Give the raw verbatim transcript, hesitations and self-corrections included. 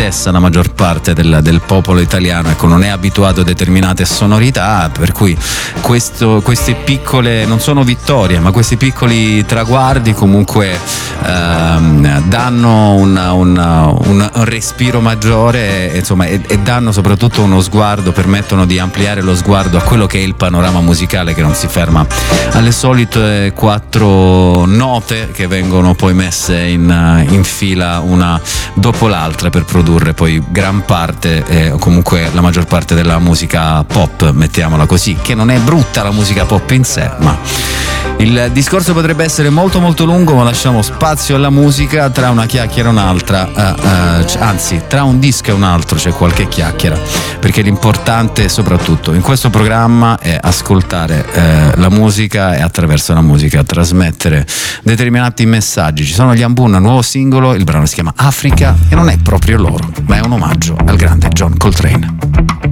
stessa la maggior parte del, del popolo italiano, ecco, non è abituato a determinate sonorità, per cui questo, queste piccole, non sono vittorie, ma questi piccoli traguardi comunque ehm, danno un, un, un, un respiro maggiore, insomma, e, e danno soprattutto uno sguardo, permettono di ampliare lo sguardo a quello che è il panorama musicale, che non si ferma alle solite quattro note che vengono poi messe in, in fila una dopo l'altra per produrre poi gran parte, eh, o comunque la maggior parte della musica pop, mettiamola così, che non è brutta la musica pop in sé, ma il discorso potrebbe essere molto molto lungo, ma lasciamo spazio alla musica. Tra una chiacchiera e un'altra, uh, uh, anzi tra un disco e un altro c'è qualche chiacchiera, perché l'importante soprattutto in questo programma è ascoltare uh, la musica e attraverso la musica trasmettere determinati messaggi. Ci sono gli Ambun, nuovo singolo, il brano si chiama Africa e non è proprio loro, ma è un omaggio al grande John Coltrane.